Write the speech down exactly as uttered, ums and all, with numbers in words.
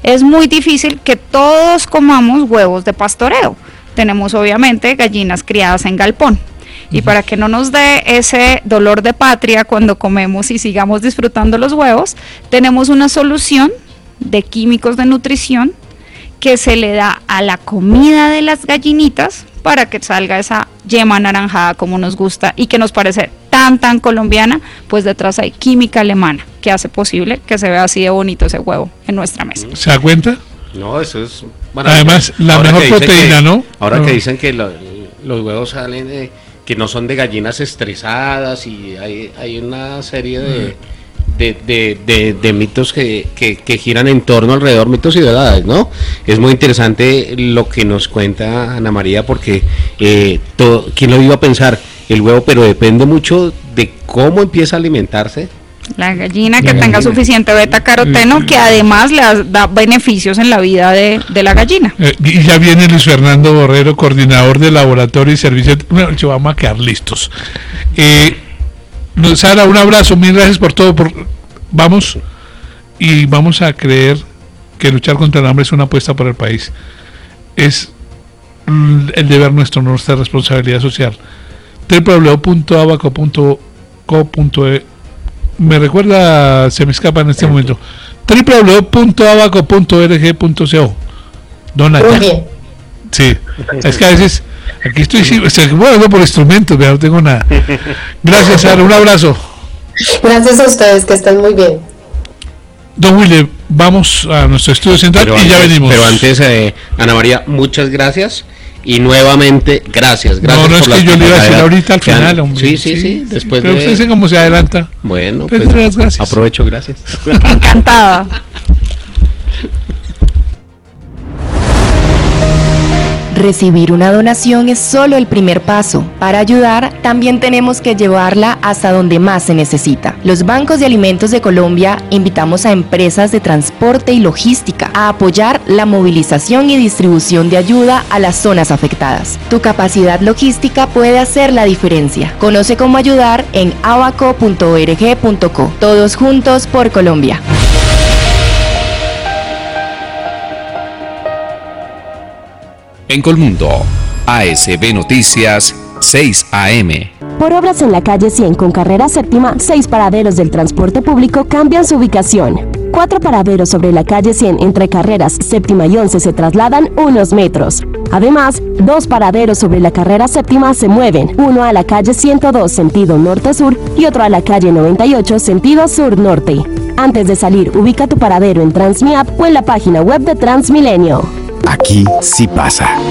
es muy difícil que todos comamos huevos de pastoreo. Tenemos obviamente gallinas criadas en galpón. Y para que no nos dé ese dolor de patria cuando comemos y sigamos disfrutando los huevos, tenemos una solución de químicos de nutrición que se le da a la comida de las gallinitas para que salga esa yema anaranjada como nos gusta y que nos parece tan tan colombiana. Pues detrás hay química alemana que hace posible que se vea así de bonito ese huevo en nuestra mesa. ¿Se da cuenta? No, eso es... Además, la mejor proteína, que, ¿no? Ahora no. que dicen que lo, los huevos salen de, que no son de gallinas estresadas y hay, hay una serie de, de, de, de, de mitos que, que, que giran en torno alrededor, mitos y verdades, ¿no? Es muy interesante lo que nos cuenta Ana María porque eh, todo, ¿quién lo iba a pensar? El huevo, pero depende mucho de cómo empieza a alimentarse. La gallina que tenga suficiente beta caroteno, que además le da beneficios en la vida de, de la gallina. Eh, y ya viene Luis Fernando Borrero, coordinador de laboratorio y servicio. Bueno, ya vamos a quedar listos. Eh, Sara, un abrazo, mil gracias por todo. Por, vamos y vamos a creer que luchar contra el hambre es una apuesta por el país. Es el deber nuestro, nuestra responsabilidad social. doble u doble u doble u punto abaco punto co punto e Me recuerda, se me escapa en este momento. doble u doble u doble u punto abaco punto org punto co. Dona ya. Sí, es que a veces aquí estoy, estoy bueno, por instrumentos, pero no tengo nada. Gracias, Sara, un abrazo. Gracias a ustedes, que estén muy bien. Don Willy, vamos a nuestro estudio central pero y antes, ya venimos. Pero antes, eh, Ana María, muchas gracias. Y nuevamente, gracias, gracias. No, no, por es que yo le iba a decir ahorita al final, hombre. Sí, sí, sí, sí. Después pero de... usted dice cómo se adelanta. Bueno, pues, pues gracias. Aprovecho, gracias. Encantada. Recibir una donación es solo el primer paso. Para ayudar, también tenemos que llevarla hasta donde más se necesita. Los bancos de alimentos de Colombia invitamos a empresas de transporte y logística a apoyar la movilización y distribución de ayuda a las zonas afectadas. Tu capacidad logística puede hacer la diferencia. Conoce cómo ayudar en abaco punto org punto co. Todos juntos por Colombia. En Colmundo, A S B Noticias, seis A M. Por obras en la calle cien con carrera séptima, seis paraderos del transporte público cambian su ubicación. Cuatro paraderos sobre la calle cien entre carreras séptima y once se trasladan unos metros. Además, dos paraderos sobre la carrera séptima se mueven, uno a la calle ciento dos sentido norte-sur y otro a la calle noventa y ocho sentido sur-norte. Antes de salir, ubica tu paradero en Transmiap o en la página web de Transmilenio. Aquí sí pasa.